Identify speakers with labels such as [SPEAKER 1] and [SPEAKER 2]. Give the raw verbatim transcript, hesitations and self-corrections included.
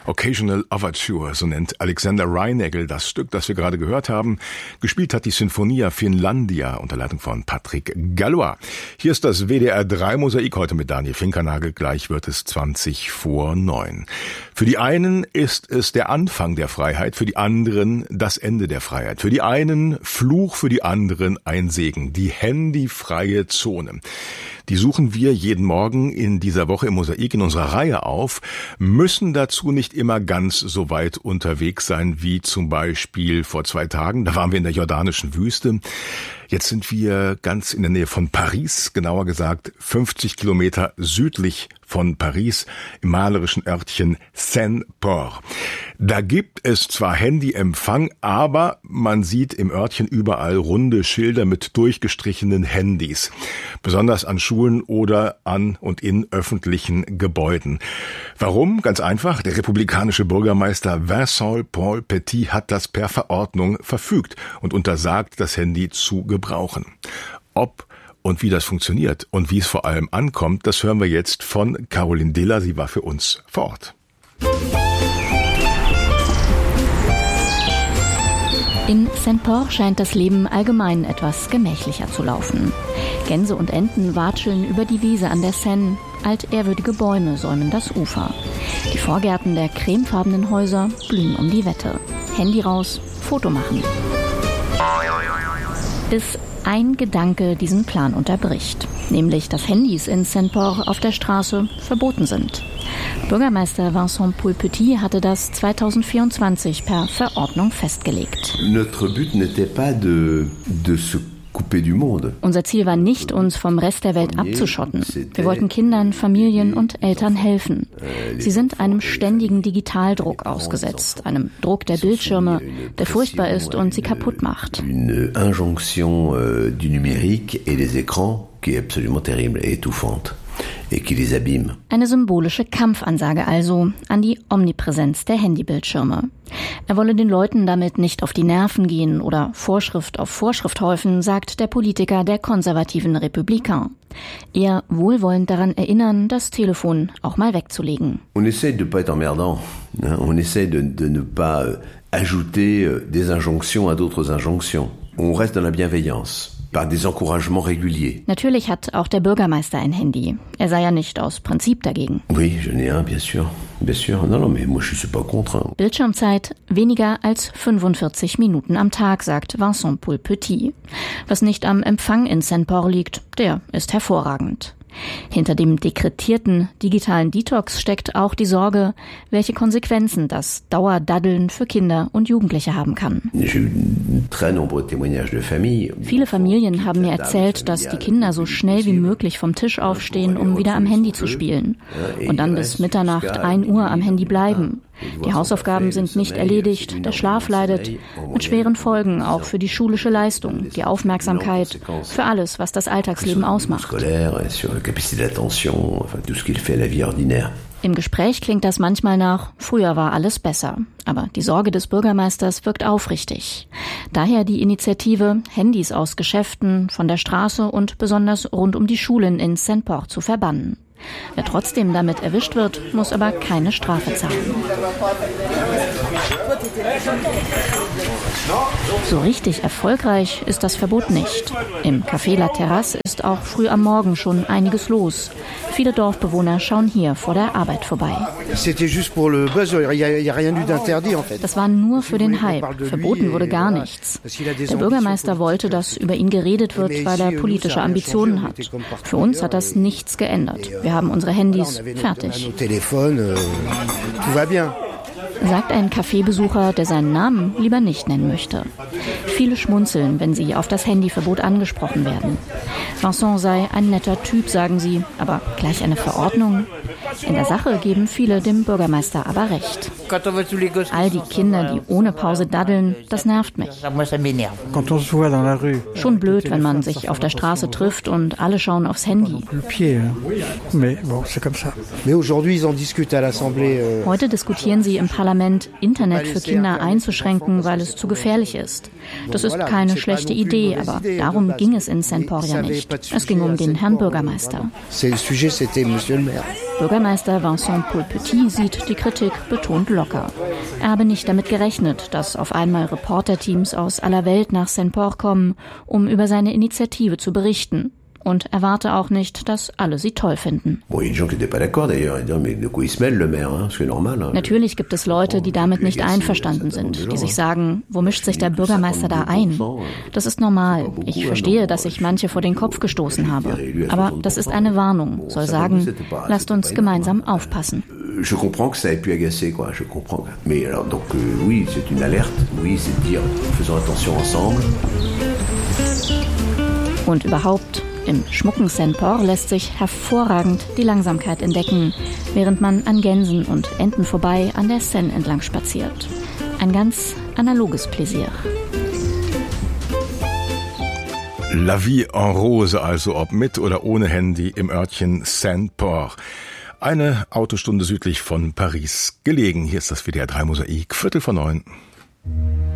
[SPEAKER 1] Occasional Overture, so nennt Alexander Reinagel das Stück, das wir gerade gehört haben. Gespielt hat die Sinfonia Finlandia unter Leitung von Patrick Gallois. Hier ist das W D R drei Mosaik heute mit Daniel Finkernagel. Gleich wird es zwanzig vor neun. Für die einen ist es der Anfang der Freiheit, für die anderen das Ende der Freiheit. Für die einen Fluch, für die anderen ein Segen. Die handyfreie Zone. Die suchen wir jeden Morgen in dieser Woche im Mosaik in unserer Reihe auf, müssen dazu nicht immer ganz so weit unterwegs sein wie zum Beispiel vor zwei Tagen. Da waren wir in der jordanischen Wüste. Jetzt sind wir ganz in der Nähe von Paris, genauer gesagt fünfzig Kilometer südlich von Paris im malerischen Örtchen Saint-Port. Da gibt es zwar Handyempfang, aber man sieht im Örtchen überall runde Schilder mit durchgestrichenen Handys, besonders an Schulen oder an und in öffentlichen Gebäuden. Warum? Ganz einfach, der republikanische Bürgermeister Vincent Paul Petit hat das per Verordnung verfügt und untersagt, das Handy zu gebrauchen. Ob und wie das funktioniert und wie es vor allem ankommt, das hören wir jetzt von Caroline Diller. Sie war für uns vor Ort.
[SPEAKER 2] In Saint-Port scheint das Leben allgemein etwas gemächlicher zu laufen. Gänse und Enten watscheln über die Wiese an der Seine. Altehrwürdige Bäume säumen das Ufer. Die Vorgärten der cremefarbenen Häuser blühen um die Wette. Handy raus, Foto machen. Bis ein Gedanke diesen Plan unterbricht, nämlich dass Handys in Saint-Port auf der Straße verboten sind. Bürgermeister Vincent Paul Petit hatte das zweitausendvierundzwanzig per Verordnung festgelegt.
[SPEAKER 3] Notre but n'était pas de, de se
[SPEAKER 2] Unser Ziel war nicht, uns vom Rest der Welt abzuschotten. Wir wollten Kindern, Familien und Eltern helfen. Sie sind einem ständigen Digitaldruck ausgesetzt, einem Druck der Bildschirme, der furchtbar ist und sie kaputt macht.
[SPEAKER 3] Une injonction du numérique et des écrans qui est absolument terrible et étouffante.
[SPEAKER 2] Eine symbolische Kampfansage also an die Omnipräsenz der Handybildschirme. Er wolle den Leuten damit nicht auf die Nerven gehen oder Vorschrift auf Vorschrift häufen, sagt der Politiker der konservativen Républicains. Eher wohlwollend daran erinnern, das Telefon auch mal wegzulegen.
[SPEAKER 3] On essaie de pas être emmerdant. On essaie de, de ne pas ajouter des injonctions à d'autres injonctions. On reste dans la bienveillance. Par des encouragements réguliers.
[SPEAKER 2] Natürlich hat auch der Bürgermeister ein Handy. Er sei ja nicht aus Prinzip dagegen.
[SPEAKER 3] Oui, je n'ai un, bien sûr. Bien sûr. Non, non, mais moi je suis pas contre.
[SPEAKER 2] Bildschirmzeit weniger als fünfundvierzig Minuten am Tag, sagt Vincent Paul Petit. Was nicht am Empfang in Saint-Port liegt, der ist hervorragend. Hinter dem dekretierten digitalen Detox steckt auch die Sorge, welche Konsequenzen das Dauerdaddeln für Kinder und Jugendliche haben kann. Viele Familien haben mir erzählt, dass die Kinder so schnell wie möglich vom Tisch aufstehen, um wieder am Handy zu spielen und dann bis Mitternacht ein Uhr am Handy bleiben. Die Hausaufgaben sind nicht erledigt, der Schlaf leidet, mit schweren Folgen auch für die schulische Leistung, die Aufmerksamkeit, für alles, was das Alltagsleben ausmacht. Im Gespräch klingt das manchmal nach, früher war alles besser. Aber die Sorge des Bürgermeisters wirkt aufrichtig. Daher die Initiative, Handys aus Geschäften, von der Straße und besonders rund um die Schulen in Saint-Port zu verbannen. Wer trotzdem damit erwischt wird, muss aber keine Strafe zahlen. So richtig erfolgreich ist das Verbot nicht. Im Café La Terrasse ist auch früh am Morgen schon einiges los. Viele Dorfbewohner schauen hier vor der Arbeit vorbei. Das war nur für den Hype. Verboten wurde gar nichts. Der Bürgermeister wollte, dass über ihn geredet wird, weil er politische Ambitionen hat. Für uns hat das nichts geändert. Wir haben unsere Handys fertig. Sagt ein Kaffeebesucher, der seinen Namen lieber nicht nennen möchte. Viele schmunzeln, wenn sie auf das Handyverbot angesprochen werden. Vincent sei ein netter Typ, sagen sie, aber gleich eine Verordnung? In der Sache geben viele dem Bürgermeister aber recht. All die Kinder, die ohne Pause daddeln, das nervt mich. Schon blöd, wenn man sich auf der Straße trifft und alle schauen aufs Handy. Heute diskutieren sie im Parlament Parlament, Internet für Kinder einzuschränken, weil es zu gefährlich ist. Das ist keine schlechte Idee, aber darum ging es in Saint-Port ja nicht. Es ging um den Herrn Bürgermeister. Bürgermeister Vincent Paul-Petit sieht die Kritik betont locker. Er habe nicht damit gerechnet, dass auf einmal Reporterteams aus aller Welt nach Saint-Port kommen, um über seine Initiative zu berichten. Und erwarte auch nicht, dass alle sie toll finden. Natürlich gibt es Leute, die damit nicht einverstanden sind, die sich sagen, wo mischt sich der Bürgermeister da ein? Das ist normal. Ich verstehe, dass ich manche vor den Kopf gestoßen habe. Aber das ist eine Warnung, soll sagen, lasst uns gemeinsam aufpassen.
[SPEAKER 3] Je comprends que ça ait pu agacer, quoi. Je comprends. Mais alors, donc, euh, oui, c'est une alerte. Oui, c'est de dire, faisons attention ensemble.
[SPEAKER 2] Und überhaupt, im schmucken Saint-Port lässt sich hervorragend die Langsamkeit entdecken, während man an Gänsen und Enten vorbei an der Seine entlang spaziert. Ein ganz analoges Pläsier.
[SPEAKER 1] La vie en rose also, ob mit oder ohne Handy im Örtchen Saint-Port. Eine Autostunde südlich von Paris gelegen. Hier ist das W D R drei Mosaik, Viertel vor neun.